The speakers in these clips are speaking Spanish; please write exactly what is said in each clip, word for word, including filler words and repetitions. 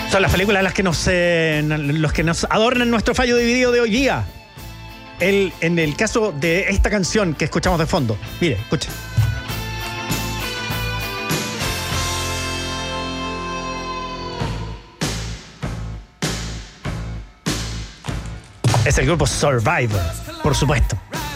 Son las películas las que nos, eh, los que nos adornan nuestro fallo dividido de hoy día. El, en el caso de esta canción que escuchamos de fondo. Mire, escuche. Es el grupo Survivor, por supuesto.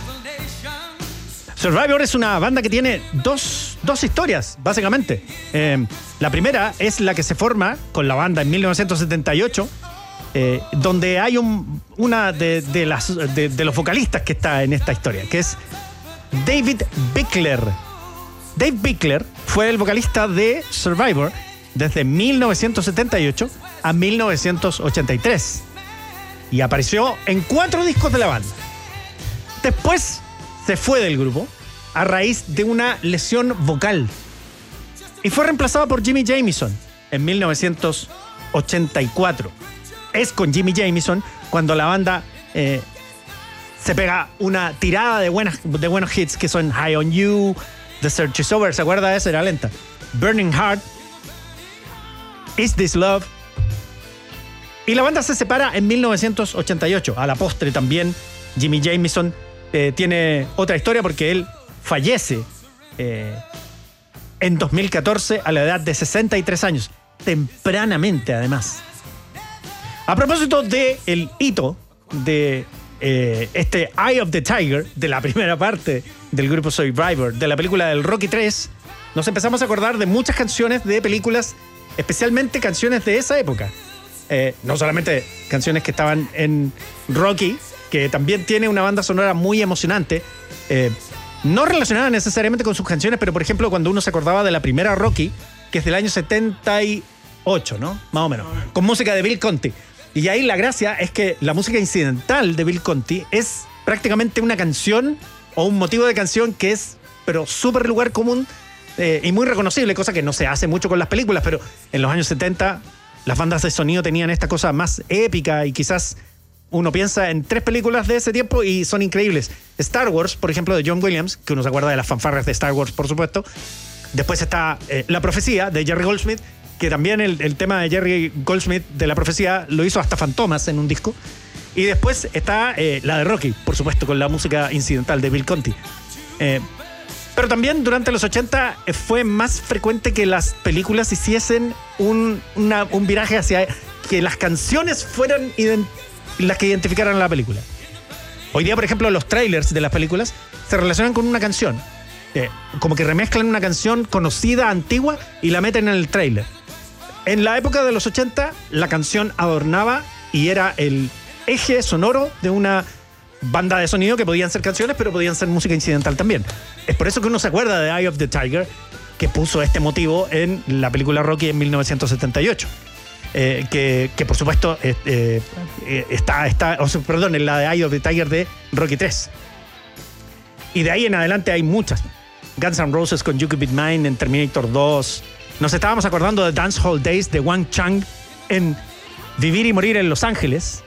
Survivor es una banda que tiene dos, dos historias, básicamente. Eh, la primera es la que se forma con la banda en mil novecientos setenta y ocho, eh, donde hay un, una de, de, las, de, de los vocalistas que está en esta historia, que es David Bickler. Dave Bickler fue el vocalista de Survivor desde mil novecientos setenta y ocho a mil novecientos ochenta y tres. Y apareció en cuatro discos de la banda. Después se fue del grupo a raíz de una lesión vocal y fue reemplazado por Jimmy Jamison en mil novecientos ochenta y cuatro. Es con Jimmy Jamison cuando la banda eh, se pega una tirada de, buenas, de buenos hits que son High on You, The Search is Over, ¿se acuerda de esa? Era lenta. Burning Heart, Is This Love. Y la banda se separa en mil novecientos ochenta y ocho. A la postre también Jimmy Jamison eh, tiene otra historia porque él fallece eh, en dos mil catorce a la edad de sesenta y tres años. Tempranamente, además. A propósito del hito de eh, este Eye of the Tiger, de la primera parte del grupo Survivor, de la película del Rocky tres, nos empezamos a acordar de muchas canciones de películas, especialmente canciones de esa época. Eh, no solamente canciones que estaban en Rocky, que también tiene una banda sonora muy emocionante, eh, no relacionada necesariamente con sus canciones, pero por ejemplo cuando uno se acordaba de la primera Rocky, que es del año setenta y ocho, ¿no? Más o menos, con música de Bill Conti. Y ahí la gracia es que la música incidental de Bill Conti es prácticamente una canción o un motivo de canción que es, pero súper lugar común eh, y muy reconocible, cosa que no se hace mucho con las películas, pero en los años setenta... las bandas de sonido tenían esta cosa más épica y quizás uno piensa en tres películas de ese tiempo y son increíbles. Star Wars, por ejemplo, de John Williams, que uno se acuerda de las fanfarras de Star Wars, por supuesto. Después está eh, La Profecía, de Jerry Goldsmith, que también el, el tema de Jerry Goldsmith de La Profecía lo hizo hasta Fantomas en un disco. Y después está eh, la de Rocky, por supuesto, con la música incidental de Bill Conti. Eh, Pero también durante los ochenta fue más frecuente que las películas hiciesen un, una, un viraje hacia que las canciones fueran ident- las que identificaran la película. Hoy día, por ejemplo, los trailers de las películas se relacionan con una canción. Eh, como que remezclan una canción conocida, antigua, y la meten en el trailer. En la época de los ochenta, la canción adornaba y era el eje sonoro de una banda de sonido que podían ser canciones, pero podían ser música incidental también. Es por eso que uno se acuerda de Eye of the Tiger, que puso este motivo en la película Rocky en mil novecientos setenta y ocho. Eh, que, que por supuesto eh, eh, está, está o sea, perdón, en la de Eye of the Tiger de Rocky tres. Y de ahí en adelante hay muchas. Guns N' Roses con You Could Be Mine en Terminator dos. Nos estábamos acordando de Dance Hall Days de Wang Chung en Vivir y Morir en Los Ángeles.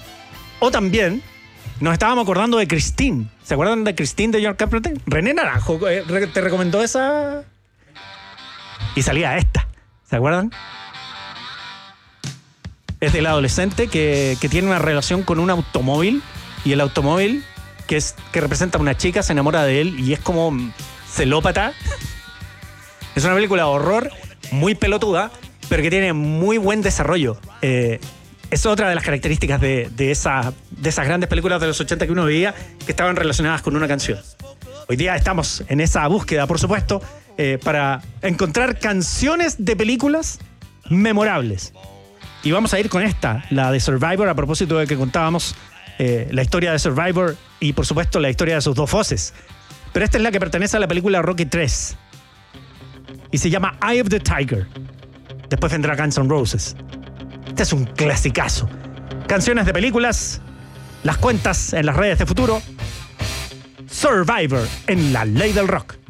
O también nos estábamos acordando de Christine. ¿Se acuerdan de Christine de John Carpenter? René Naranjo eh, te recomendó esa. Y salía esta. ¿Se acuerdan? Es del adolescente que, que tiene una relación con un automóvil. Y el automóvil, que, es, que representa a una chica, se enamora de él y es como celópata. Es una película de horror muy pelotuda, pero que tiene muy buen desarrollo. Eh, es otra de las características de, de, esa, de esas grandes películas de los ochenta que uno veía que estaban relacionadas con una canción. Hoy día estamos en esa búsqueda, por supuesto, eh, para encontrar canciones de películas memorables. Y vamos a ir con esta, la de Survivor, a propósito de que contábamos eh, la historia de Survivor y, por supuesto, la historia de sus dos voces. Pero esta es la que pertenece a la película Rocky tres. Y se llama Eye of the Tiger. Después vendrá Guns N' Roses. Este es un clasicazo. Canciones de películas, las cuentas en las redes de futuro. Survivor en la ley del rock.